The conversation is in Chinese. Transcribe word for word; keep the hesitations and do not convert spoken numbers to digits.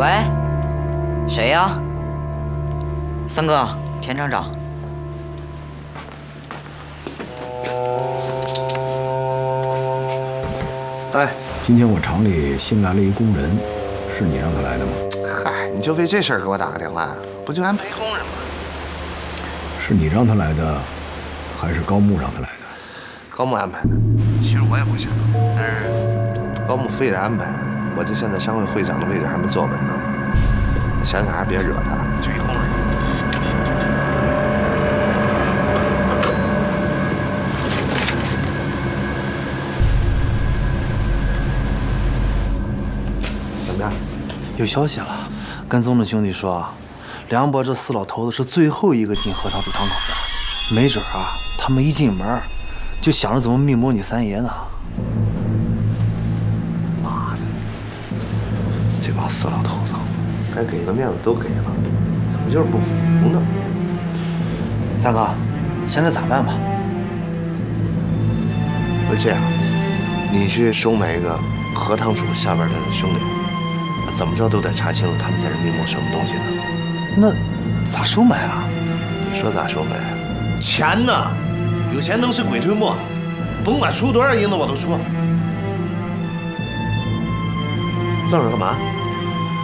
喂，谁呀？三哥，田厂长。 哎， 今天我厂里新来了一工人，是你让他来的吗？ 嗨，你就为这事儿给我打个电话，不就安排工人吗？ 是你让他来的，还是高木让他来的？ 高木安排的。其实我也不想，但是高木非得安排，我这现在商会会长的位置还没坐稳呢。我想想还是别惹他了，就一工人。怎么样？ 有消息了，跟宗正兄弟说，梁博这四老头子是最后一个进荷塘主堂口的，没准啊，他们一进门就想着怎么密谋你三爷呢。 妈的，这帮死老头子，该给的面子都给了，怎么就是不服呢？ 三哥，现在咋办吧？ 不是这样，你去收买一个荷塘主下边的兄弟。怎么着都得查清楚他们在这密谋什么东西呢？ 那咋收买啊？ 你说咋收买？钱呢？有钱能使鬼推磨，甭管出多少银子我都出。愣着干嘛？